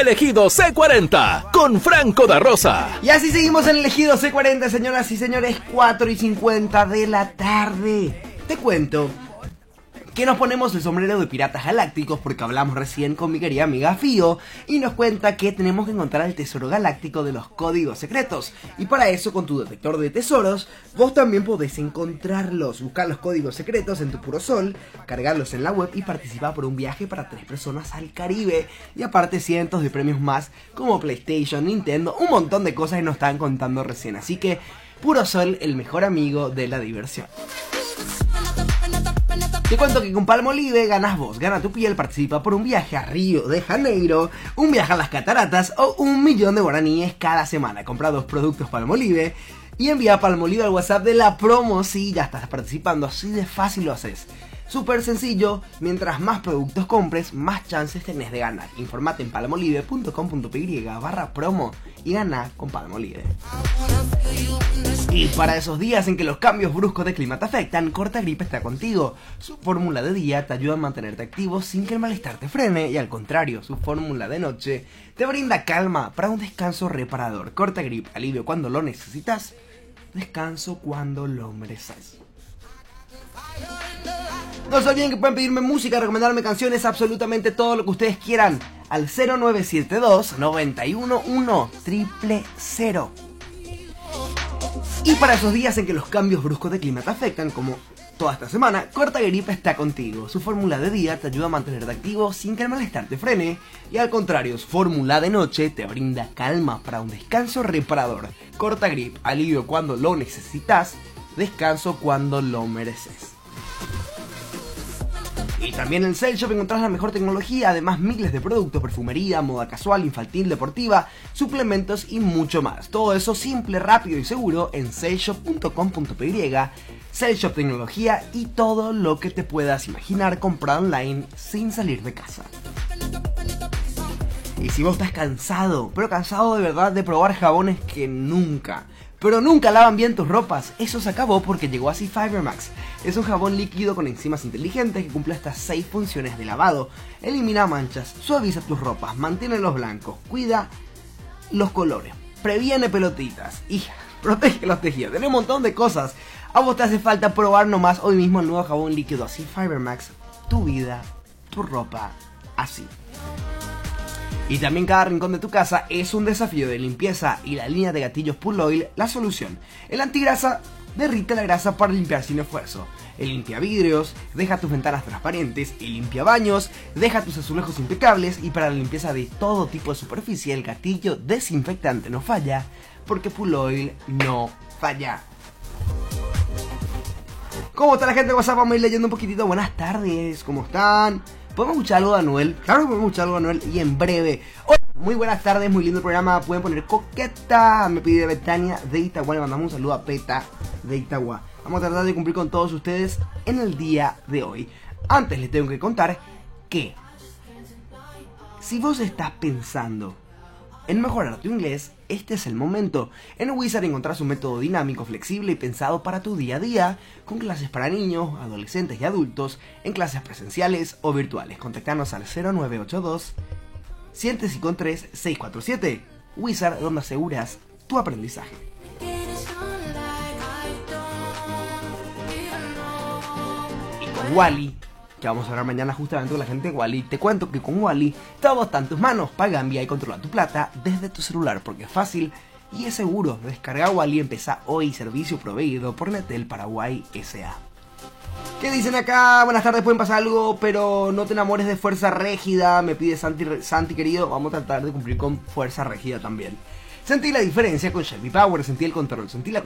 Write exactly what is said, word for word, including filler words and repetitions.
Elegido C cuarenta con Franco da Rosa. Y así seguimos en Elegido C cuarenta, señoras y señores, cuatro y cincuenta de la tarde. Te cuento que nos ponemos el sombrero de piratas galácticos porque hablamos recién con mi querida amiga Fío y nos cuenta que tenemos que encontrar el tesoro galáctico de los códigos secretos. Y para eso, con tu detector de tesoros, vos también podés encontrarlos. Buscar los códigos secretos en tu puro sol, cargarlos en la web y participar por un viaje para tres personas al Caribe. Y aparte cientos de premios más como PlayStation, Nintendo, un montón de cosas que nos estaban contando recién. Así que Puro Sol, el mejor amigo de la diversión. Te cuento que con Palmolive ganas vos, gana tu piel, participa por un viaje a Río de Janeiro, un viaje a las cataratas o un millón de guaraníes cada semana. Compra dos productos Palmolive y envía Palmolive al WhatsApp de la promo si ya estás participando, así de fácil lo haces. Súper sencillo, mientras más productos compres, más chances tenés de ganar. Informate en palmolive punto com punto py barra promo y gana con Palmolive. Y para esos días en que los cambios bruscos de clima te afectan, Cortagrip está contigo. Su fórmula de día te ayuda a mantenerte activo sin que el malestar te frene y al contrario, su fórmula de noche te brinda calma para un descanso reparador. Cortagrip, alivio cuando lo necesitas, descanso cuando lo mereces. No se olviden que pueden pedirme música, recomendarme canciones, absolutamente todo lo que ustedes quieran al cero nueve siete dos, nueve uno uno, cero cero cero. Y para esos días en que los cambios bruscos de clima te afectan, como toda esta semana, Cortagrip está contigo. Su fórmula de día te ayuda a mantenerte activo sin que el malestar te frene y al contrario, su fórmula de noche te brinda calma para un descanso reparador. Cortagrip, alivio cuando lo necesitas, descanso cuando lo mereces. Y también en Cell Shop encontrás la mejor tecnología, además miles de productos, perfumería, moda casual, infantil, deportiva, suplementos y mucho más. Todo eso simple, rápido y seguro en cell shop punto com punto py. Cell Shop, tecnología y todo lo que te puedas imaginar comprado online sin salir de casa. Y si vos estás cansado, pero cansado de verdad de probar jabones que nunca... pero nunca lavan bien tus ropas, eso se acabó porque llegó así Fiber Max. Es un jabón líquido con enzimas inteligentes que cumple hasta seis funciones de lavado. Elimina manchas, suaviza tus ropas, mantiene los blancos, cuida los colores, previene pelotitas y protege los tejidos. Tiene un montón de cosas. A vos te hace falta probar nomás hoy mismo el nuevo jabón líquido así Fiber Max. Tu vida, tu ropa, así. Y también cada rincón de tu casa es un desafío de limpieza y la línea de gatillos Pull Oil, la solución. El antigrasa derrite la grasa para limpiar sin esfuerzo. El limpia vidrios, deja tus ventanas transparentes. El limpia baños, deja tus azulejos impecables. Y para la limpieza de todo tipo de superficie, el gatillo desinfectante no falla, porque Pull Oil no falla. ¿Cómo está la gente de WhatsApp? Vamos a ir leyendo un poquitito. Buenas tardes, ¿cómo están? ¿Podemos escuchar algo de Anuel? Claro que podemos escuchar algo de Anuel y en breve. Hola, muy buenas tardes, muy lindo el programa. Pueden poner coqueta. Me pide Betania de Itagua. Le mandamos un saludo a Peta de Itagua. Vamos a tratar de cumplir con todos ustedes en el día de hoy. Antes les tengo que contar que si vos estás pensando en mejorar tu inglés, este es el momento. En Wizard encontrás un método dinámico, flexible y pensado para tu día a día, con clases para niños, adolescentes y adultos, en clases presenciales o virtuales. Contactanos al cero nueve ocho dos, siete cinco tres, seis cuatro siete. Wizard, donde aseguras tu aprendizaje. Y con Wally, que vamos a hablar mañana justamente con la gente de Wally, te cuento que con Wally todo está en tus manos. Paga, envía y controla tu plata desde tu celular porque es fácil y es seguro. Descarga Wally, empieza hoy, servicio proveído por Netel Paraguay S A. ¿Qué dicen acá? Buenas tardes, pueden pasar algo, pero no te enamores de Fuerza Régida, me pide Santi, Santi querido. Vamos a tratar de cumplir con Fuerza Régida también. Sentí la diferencia con Shelby Power, sentí el control, sentí la